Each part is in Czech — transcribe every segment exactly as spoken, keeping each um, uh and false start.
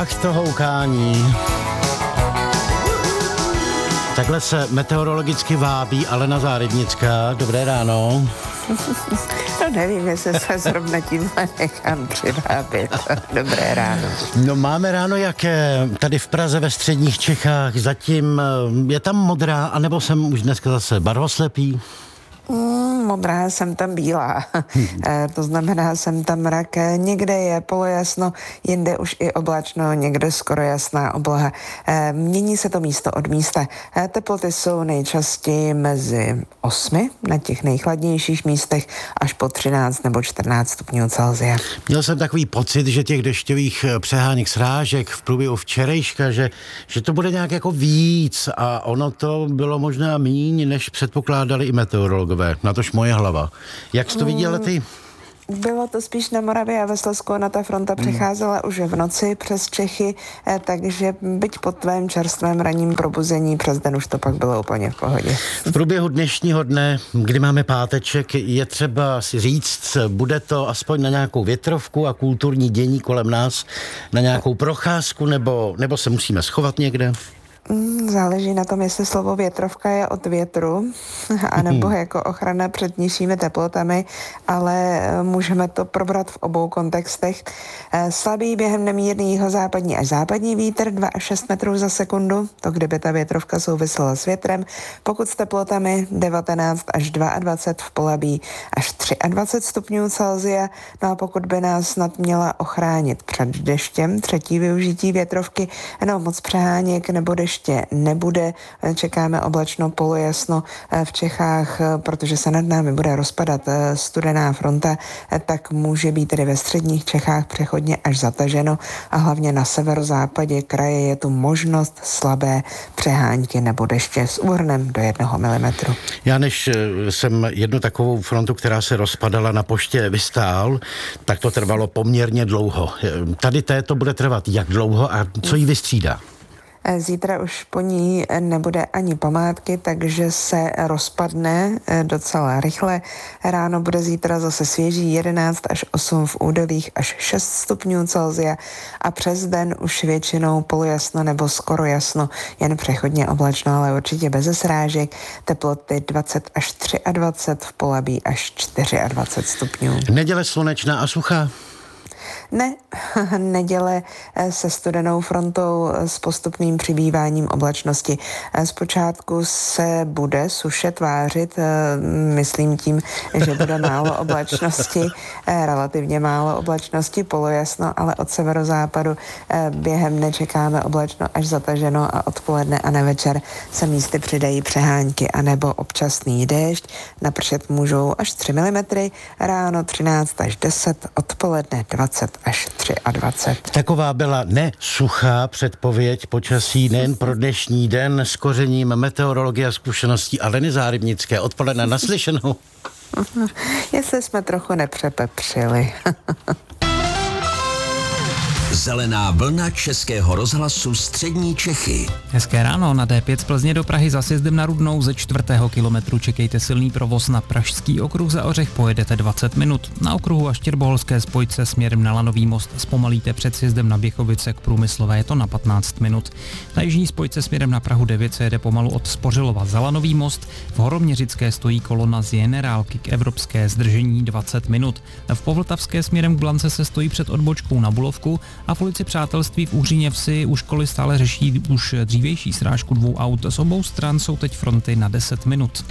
Ach, to houkání. Takhle se meteorologicky vábí Alena Zárednická. Dobré ráno. No nevím, jestli se zrovna tímhle nechám přivábit. Dobré ráno. No máme ráno jaké? Tady v Praze ve středních Čechách zatím je tam modrá, anebo jsem už dneska zase barvoslepý? Mm, modrá, jsem tam bílá. Hmm. E, to znamená, jsem tam mrak. Někde je polojasno, jinde už i oblačno, někde skoro jasná obloha. E, mění se to místo od místa. E, teploty jsou nejčastěji mezi osmi na těch nejchladnějších místech až po třináct nebo čtrnáct stupňů Celsia. Měl jsem takový pocit, že těch dešťových přeháněk srážek v průběhu včerejška, že, že to bude nějak jako víc a ono to bylo možná míň, než předpokládali i meteorologové. Na tož moje hlava. Jak jsi to viděla ty? Bylo to spíš na Moravě a ve Slezsku, na ta fronta přecházela hmm. už v noci přes Čechy, takže byť po tvém čerstvém ranním probuzení přes den už to pak bylo úplně v pohodě. V průběhu dnešního dne, kdy máme páteček, je třeba si říct, bude to aspoň na nějakou větrovku a kulturní dění kolem nás, na nějakou procházku, nebo, nebo se musíme schovat někde? Záleží na tom, jestli slovo větrovka je od větru, anebo jako ochrana před nižšími teplotami, ale můžeme to probrat v obou kontextech. Slabý během nemírný jihozápadní až západní vítr dva až šest metrů za sekundu, to kdyby ta větrovka souvisela s větrem, pokud s teplotami devatenáct až dvacet dva v Polabí až dvacet tři stupňů Celsia, no a pokud by nás snad měla ochránit před deštěm, třetí využití větrovky, no moc přeháněk nebo dešť nebude, čekáme oblačno polojasno v Čechách, protože se nad námi bude rozpadat studená fronta, tak může být tedy ve středních Čechách přechodně až zataženo a hlavně na severozápadě kraje je tu možnost slabé přehánky nebo deště s úhrnem do jednoho milimetru. Já než jsem jednu takovou frontu, která se rozpadala na poště, vystál, tak to trvalo poměrně dlouho. Tady této bude trvat jak dlouho a co jí vystřídá? Zítra už po ní nebude ani památky, takže se rozpadne docela rychle. Ráno bude zítra zase svěží jedenáct až osm v údolích až šest stupňů Celsia a přes den už většinou polojasno nebo skoro jasno, jen přechodně oblačno, ale určitě bez srážek. Teploty dvacet až dvacet tři v Polabí až dvacet čtyři stupňů. Neděle slunečná a suchá? Ne, neděle se studenou frontou s postupným přibýváním oblačnosti. Zpočátku se bude suše tvářit, myslím tím, že bude málo oblačnosti, relativně málo oblačnosti, polojasno, ale od severozápadu během dne čekáme oblačno až zataženo a odpoledne a na večer se místy přidají přehánky anebo občasný déšť. Napršet můžou až tři milimetry, ráno třináct až deset, odpoledne dvacet až dvacet tři. Taková byla nesuchá předpověď počasí nejen pro dnešní den s kořením meteorologie a zkušeností Aleny Zárednické. Odpoledne naslyšenou. Jestli jsme trochu nepřepepřili. Zelená vlna Českého rozhlasu Střední Čechy. Hezké ráno, na D pět z Plzně do Prahy za sjezdem na Rudnou ze čtvrtého kilometru čekejte silný provoz. Na Pražský okruh za Ořech pojedete dvacet minut. Na okruhu a Štěrboholské spojce směrem na Lanový most zpomalíte před sjezdem na Běchovice k Průmyslové, je to na patnáct minut. Na jižní spojce směrem na Prahu devět se jede pomalu od Spořilova za Lanový most. V Horoměřické stojí kolona z Generálky k Evropské, zdržení dvacet minut. V Povltavské směrem k Blance se stojí před odbočkou na Bulovku a v ulici Přátelství v Uhříně Vsi u školy stále řeší už dřívější srážku dvou aut. Z obou stran jsou teď fronty na deset minut.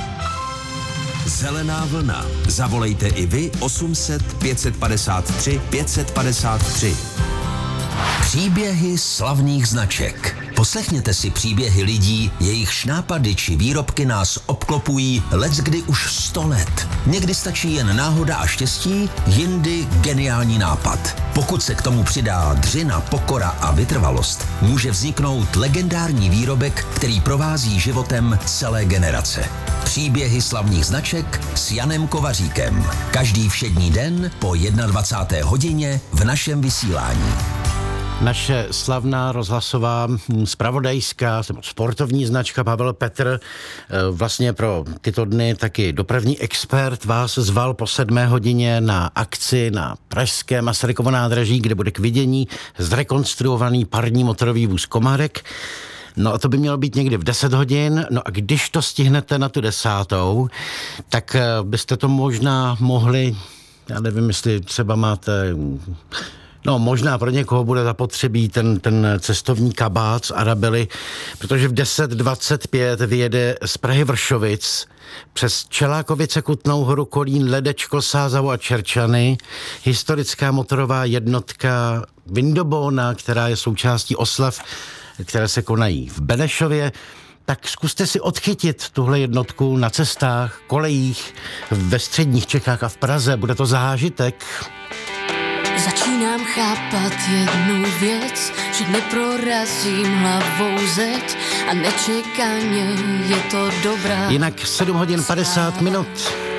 Zelená vlna. Zavolejte i vy osm set pět padesát tři pět padesát tři. Příběhy slavných značek. Poslechněte si příběhy lidí, jejich nápady či výrobky nás obklopují leckdy už sto let. Někdy stačí jen náhoda a štěstí, jindy geniální nápad. Pokud se k tomu přidá dřina, pokora a vytrvalost, může vzniknout legendární výrobek, který provází životem celé generace. Příběhy slavných značek s Janem Kovaříkem. Každý všední den po dvacáté jedné hodině v našem vysílání. Naše slavná rozhlasová zpravodajská sportovní značka Pavel Petr vlastně pro tyto dny taky dopravní expert vás zval po sedmé hodině na akci na pražském Masarykovo nádraží, kde bude k vidění zrekonstruovaný parní motorový vůz Komárek. No a to by mělo být někdy v deset hodin, no a když to stihnete na tu desátou, tak byste to možná mohli, já nevím, jestli třeba máte... No možná pro někoho bude zapotřebí ten, ten cestovní kabát z Arabely, protože v deset dvacet pět vyjede z Prahy Vršovic přes Čelákovice, Kutnou Horu, Kolín, Ledečko, Sázavu a Čerčany historická motorová jednotka Vindobona, která je součástí oslav, které se konají v Benešově. Tak zkuste si odchytit tuhle jednotku na cestách, kolejích ve středních Čechách a v Praze. Bude to zážitek. Začínám chápat jednu věc, že neprorazím hlavou zeď a nečekaně je to dobrá. Jinak sedm hodin padesát minut.